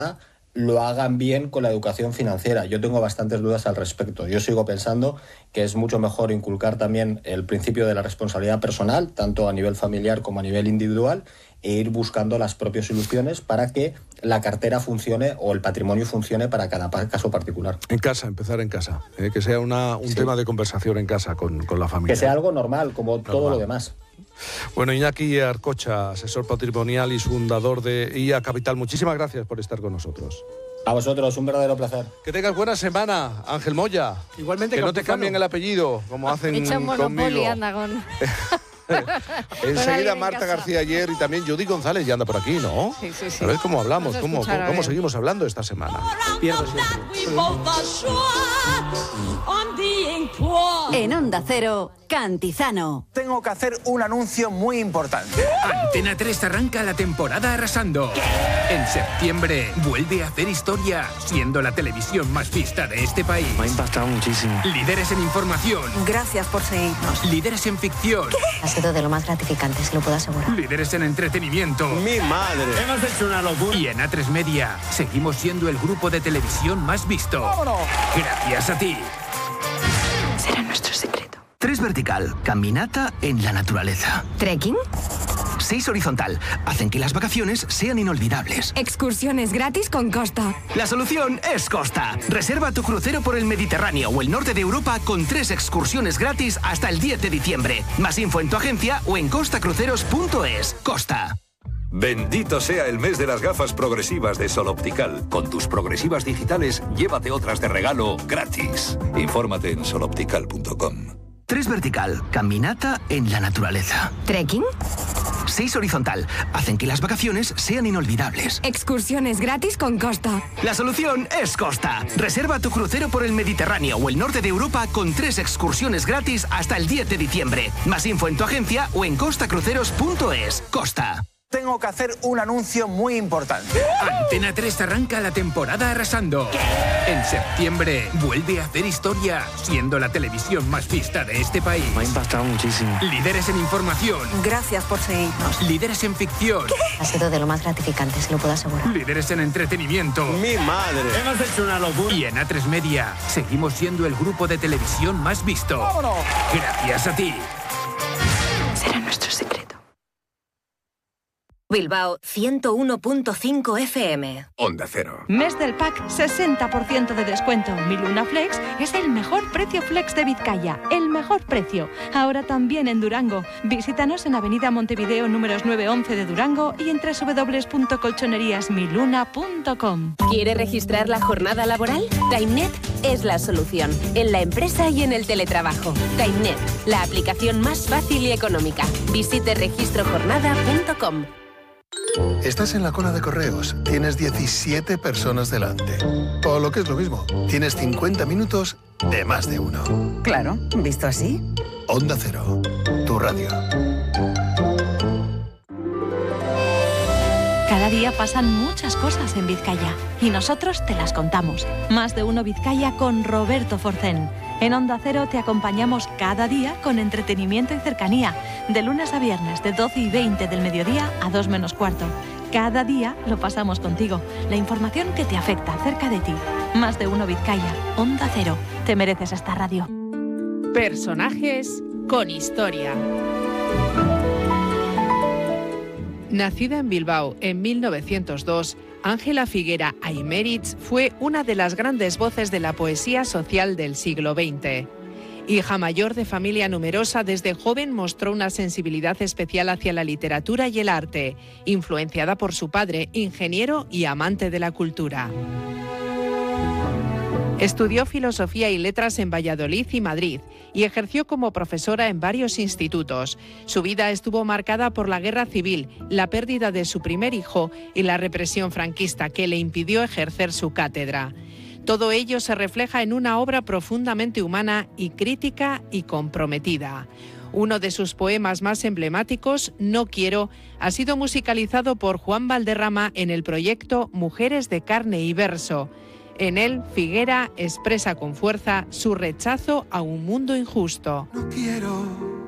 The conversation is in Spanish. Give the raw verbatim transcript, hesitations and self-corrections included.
lo hagan bien con la educación financiera. Yo tengo bastantes dudas al respecto. Yo sigo pensando que es mucho mejor inculcar también el principio de la responsabilidad personal, tanto a nivel familiar como a nivel individual, e ir buscando las propias soluciones para que la cartera funcione o el patrimonio funcione para cada caso particular. En casa, empezar en casa, ¿eh? Que sea una, un sí. tema de conversación en casa con, con la familia. Que sea algo normal, como normal. Todo lo demás. Bueno, Iñaki Arcocha, asesor patrimonial y fundador de I A Capital, muchísimas gracias por estar con nosotros. A vosotros, un verdadero placer. Que tengas buena semana, Ángel Moya. Igualmente. Que no te cambien el apellido, como hacen Echa un Monopoly, conmigo. anda con... Enseguida Marta García ayer y también Judy González ya anda por aquí, ¿no? Sí, sí, sí. A ver cómo hablamos, cómo, cómo, cómo seguimos hablando esta semana. Pierdo siempre. En Onda Cero, Cantizano. Tengo que hacer un anuncio muy importante. Antena tres arranca la temporada arrasando. ¿Qué? En septiembre vuelve a hacer historia, siendo la televisión más vista de este país. Me ha impactado muchísimo. Líderes en información. Gracias por seguirnos. Líderes en ficción. ¿Qué? Ha sido de lo más gratificante, se lo puedo asegurar. Líderes en entretenimiento. ¡Mi madre! Hemos hecho una locura. Y en A tres Media seguimos siendo el grupo de televisión más visto. ¡Vámonos! Gracias a ti. Será nuestro secreto. tres vertical, caminata en la naturaleza. ¿Trekking? seis horizontal, hacen que las vacaciones sean inolvidables. Excursiones gratis con Costa. La solución es Costa. Reserva tu crucero por el Mediterráneo o el norte de Europa con tres excursiones gratis hasta el diez de diciembre. Más info en tu agencia o en costa cruceros punto es. Costa. Bendito sea el mes de las gafas progresivas de Sol Optical. Con tus progresivas digitales, llévate otras de regalo gratis. Infórmate en sol optical punto com. tres vertical, caminata en la naturaleza. ¿Trekking? seis horizontal, hacen que las vacaciones sean inolvidables. Excursiones gratis con Costa. La solución es Costa. Reserva tu crucero por el Mediterráneo o el norte de Europa con tres excursiones gratis hasta el diez de diciembre. Más info en tu agencia o en costa cruceros punto es. Costa. Tengo que hacer un anuncio muy importante. Antena tres arranca la temporada arrasando. ¿Qué? En septiembre vuelve a hacer historia, siendo la televisión más vista de este país. Me ha impactado muchísimo. Líderes en información. Gracias por seguirnos. Líderes en ficción. ¿Qué? Ha sido de lo más gratificante, se lo puedo asegurar. Líderes en entretenimiento. ¡Mi madre! Hemos hecho una locura. Y en A tres Media seguimos siendo el grupo de televisión más visto. ¡Vámonos! Gracias a ti. Será nuestro secreto. Bilbao ciento uno punto cinco F M. Onda Cero. Mes del pack, sesenta por ciento de descuento. Mi Luna Flex es el mejor precio flex de Vizcaya. El mejor precio. Ahora también en Durango. Visítanos en Avenida Montevideo números nueve once de Durango y en doble u doble u doble u punto colchonerías mi luna punto com. ¿Quiere registrar la jornada laboral? TimeNet es la solución. En la empresa y en el teletrabajo. TimeNet, la aplicación más fácil y económica. Visite registro jornada punto com. Estás en la cola de correos, tienes diecisiete personas delante. O lo que es lo mismo, tienes cincuenta minutos de más de uno. Claro, visto así. Onda Cero, tu radio. Cada día pasan muchas cosas en Vizcaya y nosotros te las contamos. Más de uno Vizcaya con Roberto Forcén. En Onda Cero te acompañamos cada día con entretenimiento y cercanía, de lunes a viernes de doce y veinte del mediodía a dos menos cuarto. Cada día lo pasamos contigo, la información que te afecta cerca de ti. Más de uno Vizcaya, Onda Cero, te mereces esta radio. Personajes con historia. Nacida en Bilbao en mil novecientos dos, Ángela Figuera Aymerich fue una de las grandes voces de la poesía social del siglo veinte. Hija mayor de familia numerosa, desde joven mostró una sensibilidad especial hacia la literatura y el arte, influenciada por su padre, ingeniero y amante de la cultura. Estudió Filosofía y Letras en Valladolid y Madrid y ejerció como profesora en varios institutos. Su vida estuvo marcada por la guerra civil, la pérdida de su primer hijo y la represión franquista que le impidió ejercer su cátedra. Todo ello se refleja en una obra profundamente humana y crítica y comprometida. Uno de sus poemas más emblemáticos, No quiero, ha sido musicalizado por Juan Valderrama en el proyecto Mujeres de carne y verso. En él, Figuera expresa con fuerza su rechazo a un mundo injusto. No quiero